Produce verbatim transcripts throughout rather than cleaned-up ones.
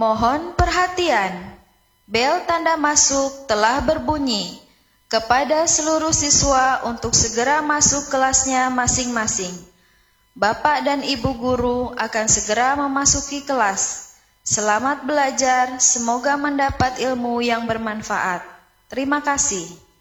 Mohon perhatian, bel tanda masuk telah berbunyi. Kepada seluruh siswa untuk segera masuk kelasnya masing-masing. Bapak dan Ibu guru akan segera memasuki kelas. Selamat belajar, semoga mendapat ilmu yang bermanfaat. Terima kasih.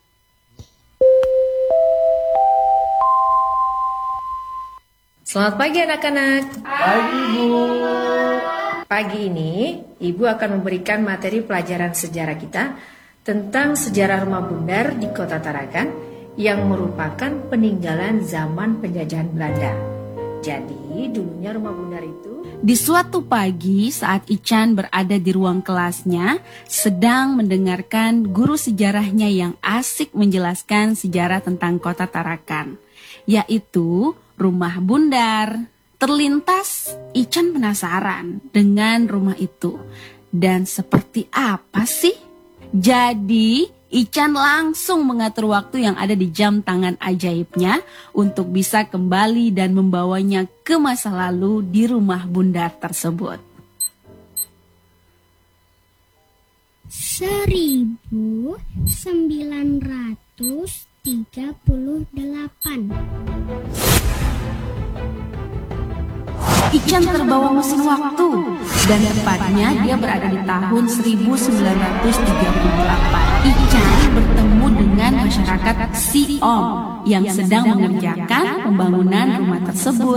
Selamat pagi anak-anak. Pagi, Bu. Pagi ini, Ibu akan memberikan materi pelajaran sejarah kita tentang sejarah Rumah Bundar di Kota Tarakan yang merupakan peninggalan zaman penjajahan Belanda. Jadi, dulunya Rumah Bundar itu... Di suatu pagi saat Ican berada di ruang kelasnya, sedang mendengarkan guru sejarahnya yang asik menjelaskan sejarah tentang Kota Tarakan, yaitu Rumah Bundar. Terlintas, Ican penasaran dengan rumah itu. Dan seperti apa sih? Jadi, Ican langsung mengatur waktu yang ada di jam tangan ajaibnya untuk bisa kembali dan membawanya ke masa lalu di Rumah Bundar tersebut. seribu sembilan ratus tiga puluh delapan. Ican terbawa mesin waktu dan tepatnya dia berada di tahun seribu sembilan ratus tiga puluh delapan. Ican bertemu dengan masyarakat Siom yang sedang mengerjakan pembangunan rumah tersebut.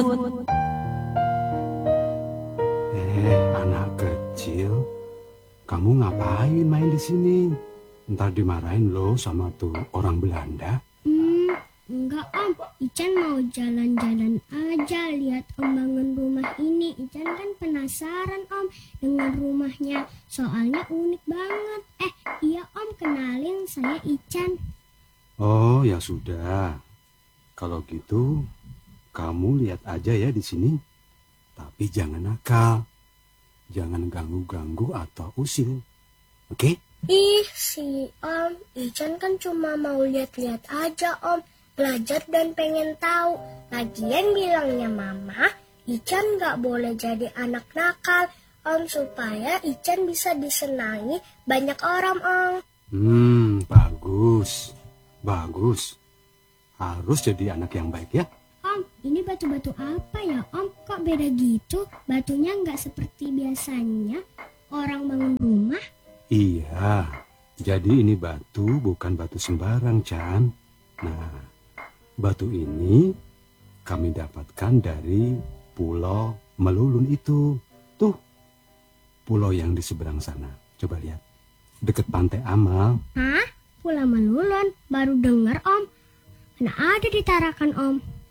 Eh, anak kecil, kamu ngapain main di sini? Ntar dimarahin loh sama tuh orang Belanda. Hmm, enggak Om, Ican mau jalan-jalan aja lihat Om bangun rumah ini. Ican kan penasaran Om dengan rumahnya, soalnya unik banget. Eh, iya Om, kenalin saya Ican. Oh, ya sudah. Kalau gitu, kamu lihat aja ya di sini. Tapi jangan nakal. Jangan ganggu-ganggu atau usil. Oke? Ih, si Om, Ican kan cuma mau lihat-lihat aja Om. Belajar dan pengen tahu. Lagian bilangnya Mama, Ican gak boleh jadi anak nakal, Om, supaya Ican bisa disenangi banyak orang, Om. Hmm, bagus. Bagus. Harus jadi anak yang baik ya. Om, ini batu-batu apa ya, Om? Kok beda gitu? Batunya gak seperti biasanya orang bangun rumah? Iya, jadi ini batu bukan batu sembarang, Chan. Nah, batu ini kami dapatkan dari Pulau Melulun itu. Tuh, pulau yang di seberang sana. Coba lihat, deket Pantai Amal. Hah? Pulau Melulun? Baru dengar Om. Mana ada di Tarakan, Om?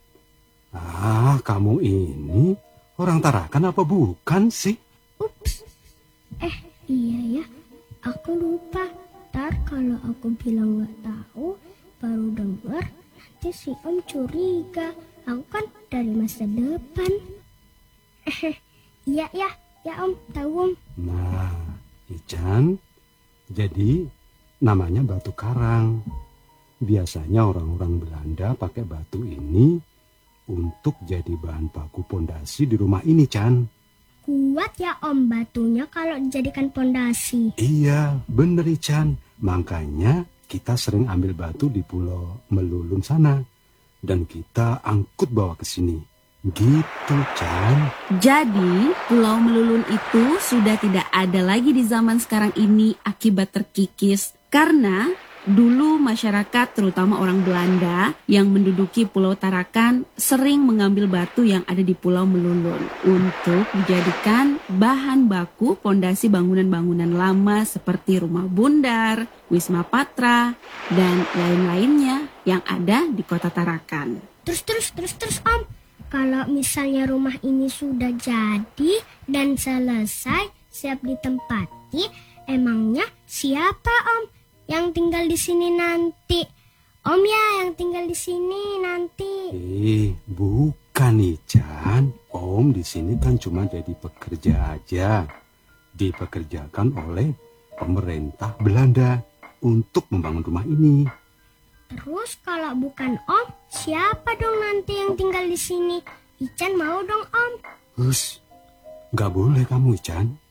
Ah, kamu ini orang Tarakan apa bukan sih? Ups. Eh, iya ya. Aku lupa. Ntar kalau aku bilang gak tahu, baru dengar, nanti si Om curiga. Aku kan dari masa depan. Eh, iya ya, ya Om, tahu Om. Nah, Ican, jadi namanya batu karang. Biasanya orang-orang Belanda pakai batu ini untuk jadi bahan baku pondasi di rumah ini, Chan. Kuat ya Om batunya kalau dijadikan pondasi. Iya, bener Ican. Makanya kita sering ambil batu di Pulau Melulun sana. Dan kita angkut bawa ke sini. Gitu, Chan. Jadi, Pulau Melulun itu sudah tidak ada lagi di zaman sekarang ini akibat terkikis. Karena dulu masyarakat, terutama orang Belanda yang menduduki Pulau Tarakan, sering mengambil batu yang ada di Pulau Melulun untuk dijadikan bahan baku pondasi bangunan-bangunan lama seperti Rumah Bundar, Wisma Patra, dan lain-lainnya yang ada di Kota Tarakan. Terus, terus, terus, terus Om. Kalau misalnya rumah ini sudah jadi dan selesai, siap ditempati, emangnya siapa Om yang tinggal di sini nanti? Om ya yang tinggal di sini nanti. Eh, bukan Ican. Om di sini kan cuma jadi pekerja aja. Dipekerjakan oleh pemerintah Belanda untuk membangun rumah ini. Terus kalau bukan Om, siapa dong nanti yang tinggal di sini? Ican mau dong Om. Hus, gak boleh kamu Ican.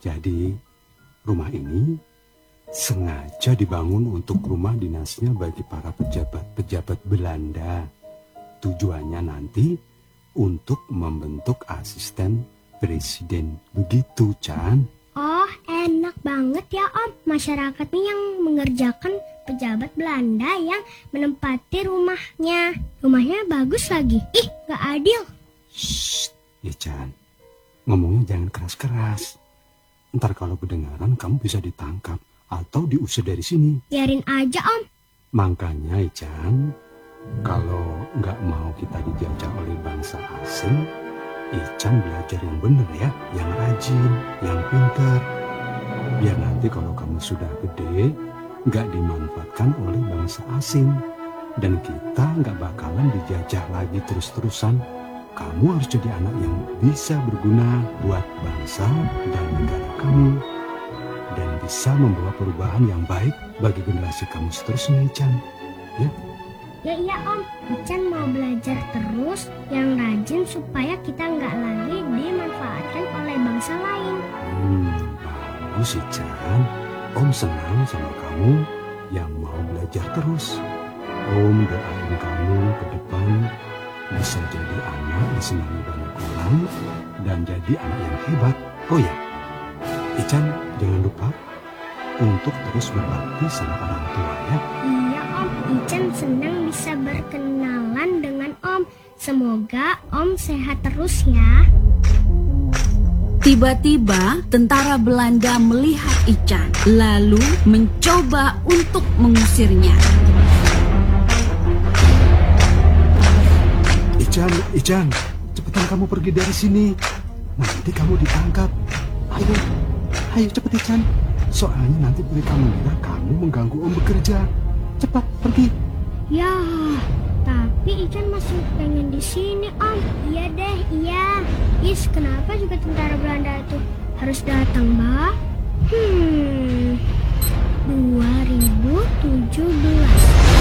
Jadi, rumah ini sengaja dibangun untuk rumah dinasnya bagi para pejabat-pejabat Belanda. Tujuannya nanti untuk membentuk asisten presiden. Begitu, Chan. Oh, enak banget ya Om. Masyarakat nih yang mengerjakan pejabat Belanda yang menempati rumahnya. Rumahnya bagus lagi. Ih, gak adil. Shh, ya Chan. Ngomongnya jangan keras-keras. Ntar kalau kedengaran kamu bisa ditangkap atau diusir dari sini. Biarin aja Om. Makanya Ican, kalau nggak mau kita dijajah oleh bangsa asing, Ican belajar yang benar ya, yang rajin, yang pintar. Biar nanti kalau kamu sudah gede, nggak dimanfaatkan oleh bangsa asing. Dan kita nggak bakalan dijajah lagi terus-terusan. Kamu harus jadi anak yang bisa berguna buat bangsa dan negara kamu. Dan bisa membawa perubahan yang baik bagi generasi kamu seterusnya, Ican. Ya? Ya iya Om, Ican mau belajar terus yang rajin supaya kita nggak lagi dimanfaatkan oleh bangsa lain. Hmm, bagus Ican. Om senang sama kamu yang mau belajar terus. Om doain kamu ke depan bisa jadi anak disenangi banyak orang dan jadi anak yang hebat. Oh ya, Ican jangan lupa untuk terus berbakti sama orang tua ya. Iya Om, Ican senang bisa berkenalan dengan Om. Semoga Om sehat terus ya. Tiba-tiba tentara Belanda melihat Ican, lalu mencoba untuk mengusirnya. Ican, Ican, cepetan kamu pergi dari sini. Nanti kamu ditangkap. Ayo, ayo cepet Ican. Soalnya nanti mereka mengira kamu mengganggu Om bekerja. Cepat pergi. Ya, tapi Ican masih pengen di sini Om. Iya deh, iya. Is, kenapa juga tentara Belanda itu harus datang, Mbak? Hmm, dua ribu tujuh belas.